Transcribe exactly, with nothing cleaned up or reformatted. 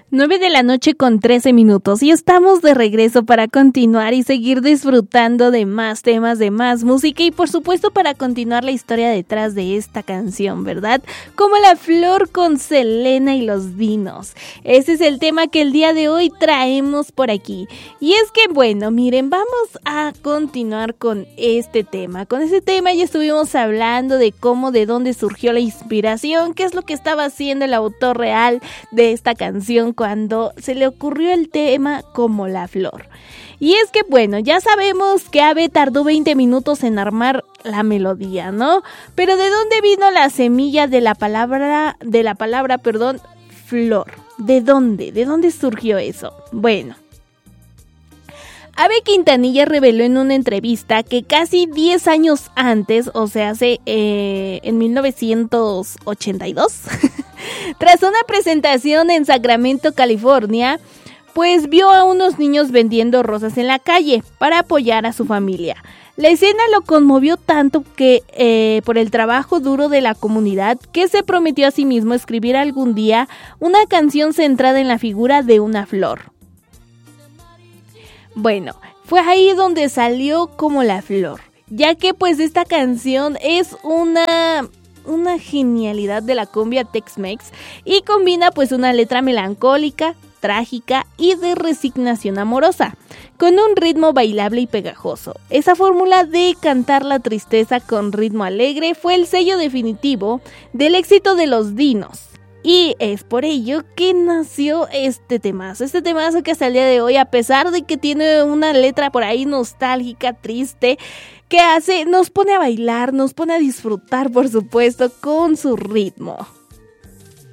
nueve de la noche con trece minutos y estamos de regreso para continuar y seguir disfrutando de más temas, de más música y por supuesto para continuar la historia detrás de esta canción, ¿verdad? Como La Flor con Selena y los Dinos. Ese es el tema que el día de hoy traemos por aquí. Y es que bueno, miren, vamos a continuar con este tema. Con este tema ya estuvimos hablando de cómo, de dónde surgió la inspiración, qué es lo que estaba haciendo el autor real de esta canción cuando se le ocurrió el tema como La Flor. Y es que bueno, ya sabemos que Ave tardó veinte minutos en armar la melodía, ¿no? Pero ¿de dónde vino la semilla de la palabra, de la palabra, perdón, flor? ¿De dónde? ¿De dónde surgió eso? Bueno, Ave Quintanilla reveló en una entrevista que casi diez años antes, o sea, hace eh, en mil novecientos ochenta y dos, tras una presentación en Sacramento, California, pues vio a unos niños vendiendo rosas en la calle para apoyar a su familia. La escena lo conmovió tanto que eh, por el trabajo duro de la comunidad que se prometió a sí mismo escribir algún día una canción centrada en la figura de una flor. Bueno, fue ahí donde salió como La Flor, ya que pues esta canción es una, una genialidad de la cumbia Tex-Mex y combina pues una letra melancólica, trágica y de resignación amorosa, con un ritmo bailable y pegajoso. Esa fórmula de cantar la tristeza con ritmo alegre fue el sello definitivo del éxito de los Dinos. Y es por ello que nació este temazo, este temazo que hasta el día de hoy, a pesar de que tiene una letra por ahí nostálgica, triste, que hace, nos pone a bailar, nos pone a disfrutar, por supuesto, con su ritmo.